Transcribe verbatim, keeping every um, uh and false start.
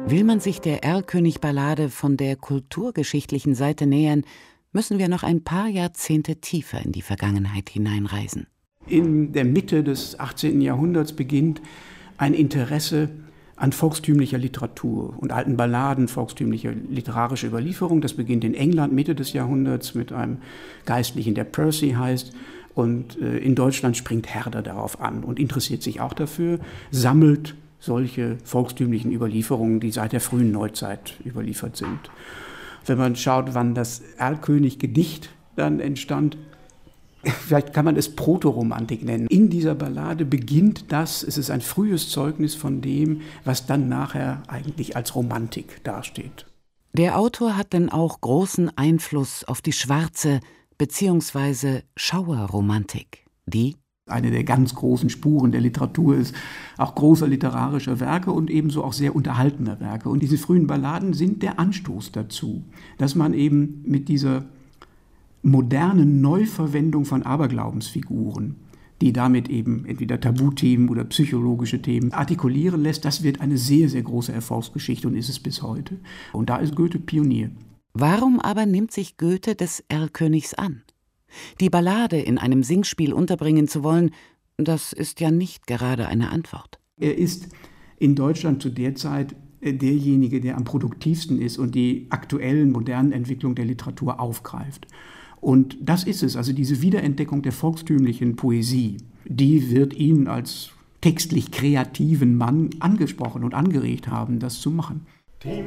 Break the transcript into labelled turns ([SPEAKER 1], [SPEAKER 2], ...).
[SPEAKER 1] Will man sich der Erlkönig-Ballade von der kulturgeschichtlichen Seite nähern, müssen wir noch ein paar Jahrzehnte tiefer in die Vergangenheit hineinreisen.
[SPEAKER 2] In der Mitte des achtzehnten Jahrhunderts beginnt ein Interesse an volkstümlicher Literatur und alten Balladen, volkstümlicher literarischer Überlieferung. Das beginnt in England Mitte des Jahrhunderts mit einem Geistlichen, der Percy heißt. Und äh, in Deutschland springt Herder darauf an und interessiert sich auch dafür, sammelt solche volkstümlichen Überlieferungen, die seit der frühen Neuzeit überliefert sind. Wenn man schaut, wann das Erlkönig-Gedicht dann entstand, vielleicht kann man es Protoromantik nennen. In dieser Ballade beginnt das, es ist ein frühes Zeugnis von dem, was dann nachher eigentlich als Romantik dasteht.
[SPEAKER 1] Der Autor hat denn auch großen Einfluss auf die schwarze bzw. Schauerromantik, die
[SPEAKER 2] eine der ganz großen Spuren der Literatur ist, auch großer literarischer Werke und ebenso auch sehr unterhaltener Werke. Und diese frühen Balladen sind der Anstoß dazu, dass man eben mit dieser modernen Neuverwendung von Aberglaubensfiguren, die damit eben entweder Tabuthemen oder psychologische Themen artikulieren lässt, das wird eine sehr, sehr große Erfolgsgeschichte und ist es bis heute. Und da ist Goethe Pionier.
[SPEAKER 1] Warum aber nimmt sich Goethe des Erlkönigs an? Die Ballade in einem Singspiel unterbringen zu wollen, das ist ja nicht gerade eine Antwort.
[SPEAKER 2] Er ist in Deutschland zu der Zeit derjenige, der am produktivsten ist und die aktuellen modernen Entwicklungen der Literatur aufgreift. Und das ist es, also diese Wiederentdeckung der volkstümlichen Poesie, die wird ihn als textlich kreativen Mann angesprochen und angeregt haben, das zu machen.